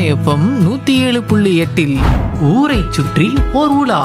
FM 107.8 ஊரை சுற்றி ஓர் உலா.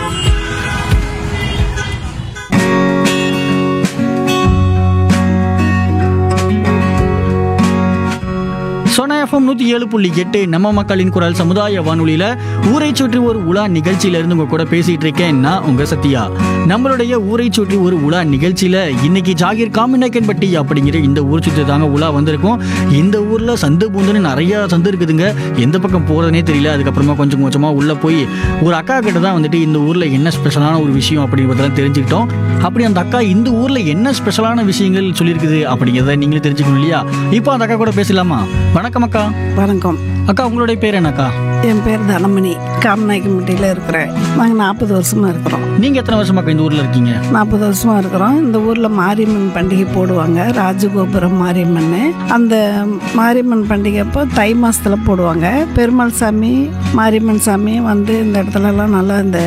சோனா எஃப்எம் 107.8 நம்ம மக்களின் குரல் சமுதாய வானொலியில ஊரை சுற்றி ஒரு உலா நிகழ்ச்சியில இருந்து உங்க கூட பேசிட்டு இருக்கேன். நான் உங்க சத்யா. நம்மளுடைய ஊரை சுற்றி ஒரு உலா நிகழ்ச்சியில இன்னைக்கு ஜாகிர் காமிநாயக்கன்பட்டி அப்படிங்கிற இந்த ஊர் சுற்றி தாங்க உலா வந்திருக்கும். இந்த ஊர்ல சந்து பூந்துன்னு நிறைய சந்து இருக்குதுங்க. எந்த பக்கம் போறதுனே தெரியல. அதுக்கப்புறமா கொஞ்சம் கொஞ்சமா உள்ள போய் ஒரு அக்கா கிட்ட தான் வந்துட்டு இந்த ஊர்ல என்ன ஸ்பெஷலான ஒரு விஷயம் அப்படிங்கிறதெல்லாம் தெரிஞ்சுக்கிட்டோம். அப்படி அந்த அக்கா இந்த ஊர்ல என்ன ஸ்பெஷலான விஷயங்கள் சொல்லியிருக்குது அப்படிங்கிறத நீங்களே தெரிஞ்சுக்கணும் இல்லையா? இப்போ அந்த அக்கா கூட பேசலாமா? வணக்கம் அக்கா. வணக்கம் அக்கா, உங்களுடைய பேர் என்னக்கா? என் பேர் தனமணி. காமநாயக்கன்பட்டியில் இருக்கிறேன். நாங்கள் 40 வருஷமா இருக்கிறோம். நீங்க எத்தனை வருஷமாக்கா இந்த ஊர்ல இருக்கீங்க? 40 வருஷமா இருக்கிறோம். இந்த ஊர்ல மாரியம்மன் பண்டிகை போடுவாங்க. ராஜகோபுரம் மாரியம்மன். அந்த மாரியம்மன் பண்டிகை அப்போ தை மாசத்துல போடுவாங்க. பெருமாள் சாமி மாரியம்மன் சாமி வந்து இந்த இடத்துலலாம் நல்லா இந்த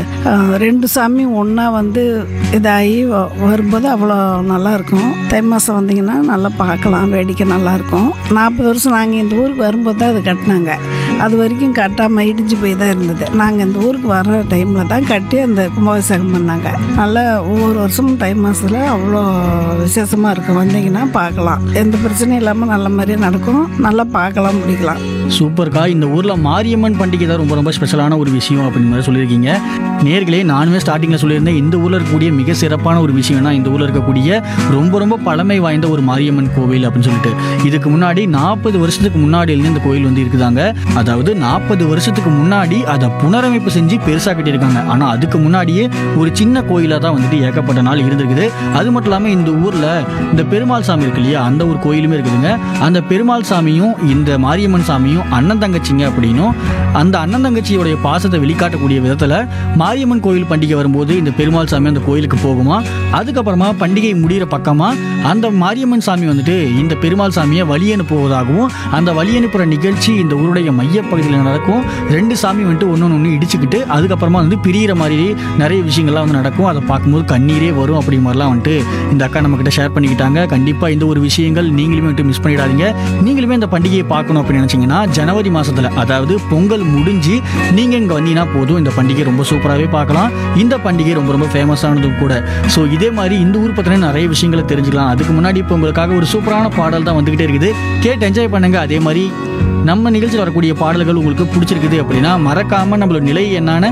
2 சாமி ஒன்றா வந்து இதாகி வரும்போது அவ்வளோ நல்லா இருக்கும். தை மாதம் வந்தீங்கன்னா நல்லா பார்க்கலாம், வேடிக்கை நல்லா இருக்கும். 40 வருஷம் நாங்கள் இந்த ஊருக்கு வரும்போது தான் அது கட்டினாங்க. அது வரைக்கும் கட்டாமல் இடிஞ்சு போய் தான் இருந்தது. நாங்கள் இந்த ஊருக்கு வர்ற டைமில் தான் கட்டி அந்த கும்பாபிஷேகம் பண்ணாங்க. நல்லா ஒவ்வொரு வருஷமும் தை மாதத்தில் அவ்வளோ விசேஷமாக இருக்கும். வந்தீங்கன்னா பார்க்கலாம், எந்த பிரச்சனையும் இல்லாமல் நல்ல மாதிரியே நடக்கும். நல்லா பார்க்கலாம், முடிக்கலாம். சூப்பர்க்கா. இந்த ஊர்ல மாரியம்மன் பண்டிகை தான் ரொம்ப ரொம்ப ஸ்பெஷலான ஒரு விஷயம் அப்படின்னு மாதிரி சொல்லியிருக்கீங்க. நேர்களே, நானுமே ஸ்டார்டிங்ல சொல்லியிருந்தேன், இந்த ஊர்ல இருக்கக்கூடிய மிக சிறப்பான ஒரு விஷயம்னா இந்த ஊர்ல இருக்கக்கூடிய ரொம்ப ரொம்ப பழமை வாய்ந்த ஒரு மாரியம்மன் கோவில் அப்படின்னு சொல்லிட்டு இதுக்கு முன்னாடி 40 வருஷத்துக்கு முன்னாடியிலேருந்து இந்த கோயில் வந்து இருக்குதாங்க. அதாவது 40 வருஷத்துக்கு முன்னாடி அதை புனரமைப்பு செஞ்சு பெருசாக கட்டியிருக்காங்க. ஆனால் அதுக்கு முன்னாடியே ஒரு சின்ன கோயிலாக தான் வந்துட்டு ஏகப்பட்ட நாள் இருந்திருக்குது. அது மட்டும் இல்லாமல் இந்த ஊரில் இந்த பெருமாள் சாமி இருக்கு இல்லையா, அந்த ஒரு கோயிலுமே இருக்குதுங்க. அந்த பெருமாள் சாமியும் இந்த மாரியம்மன் சாமியும் அண்ணன் தங்கச்சிங்க அப்படின்னும் அந்த அண்ணன் தங்கச்சியோடைய பாசத்தை வெளிக்காட்டக்கூடிய விதத்தில் மாரியம்மன் கோயில் பண்டிகை வரும்போது இந்த பெருமாள் சாமி அந்த கோயிலுக்கு போகுமா. அதுக்கப்புறமா பண்டிகை முடிகிற பக்கமாக அந்த மாரியம்மன் சாமி வந்துட்டு இந்த பெருமாள் சாமியை வழி அனுப்புவதாகவும் அந்த வழி அனுப்புகிற நிகழ்ச்சி இந்த ஊருடைய மையப்பகுதியில் நடக்கும். 2 சாமி வந்துட்டு ஒன்று இடிச்சுக்கிட்டு அதுக்கப்புறமா வந்து பிரிகிற மாதிரி நிறைய விஷயங்கள்லாம் வந்து நடக்கும். அதை பார்க்கும்போது கண்ணீரே வரும் அப்படி மாதிரிலாம் வந்துட்டு இந்த அக்கா நம்மக்கிட்ட ஷேர் பண்ணிக்கிட்டாங்க. கண்டிப்பாக இந்த ஒரு விஷயங்கள் நீங்களுமே வந்துட்டு மிஸ் பண்ணிடாதீங்க. நீங்களுமே இந்த பண்டிகையை பார்க்கணும் அப்படின்னு நினச்சிங்கன்னா ஜனவரி மாதத்தில், அதாவது பொங்கல் முடிஞ்சு நீங்கள் இங்கே வந்தீங்கன்னா போதும், இந்த பண்டிகை ரொம்ப சூப்பராகவே பார்க்கலாம். இந்த பண்டிகை ரொம்ப ரொம்ப ஃபேமஸானதும் கூட. ஸோ இதே மாதிரி இந்த ஊர் பற்றின நிறைய விஷயங்களை தெரிஞ்சுக்கலாம். அதுக்கு முன்னாடி இப்போ உங்களுக்காக ஒரு சூப்பரான பாடல் தான் வந்துகிட்டே இருக்குது. கேட்டு என்ஜாய் பண்ணுங்க. அதே மாதிரி நம்ம நிகழ்ச்சியில் வரக்கூடிய பாடல்கள் உங்களுக்கு பிடிச்சிருக்குது அப்படின்னா மறக்காம நம்மளோட நிலை என்னான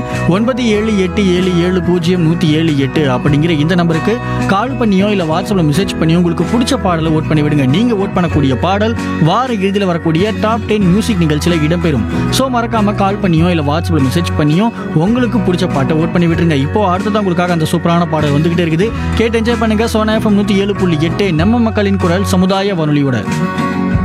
9787700178 அப்படிங்கிற இந்த நம்பருக்கு கால் பண்ணியோ இல்லை வாட்ஸ்அப்ல மெசேஜ் பண்ணியோ உங்களுக்கு பிடிச்ச பாடலை ஓட் பண்ணி விடுங்க. நீங்க ஓட் பண்ணக்கூடிய பாடல் வார இறுதியில் வரக்கூடிய டாப் 10 மியூசிக் நிகழ்ச்சியில் இடம்பெறும். ஸோ மறக்காம கால் பண்ணியோ இல்லை வாட்ஸ்அப்ல மெசேஜ் பண்ணியோ உங்களுக்கு பிடிச்ச பாட்டை ஓட் பண்ணி விட்டுருங்க. இப்போ அடுத்ததான் உங்களுக்காக அந்த சூப்பரான பாடல் வந்துகிட்டே இருக்குது. கேட்டு என்ஜாய் பண்ணுங்க. சோனா எஃப்எம் 107.8 நம்ம மக்களின் குரல் சமுதாய வானொலியோட.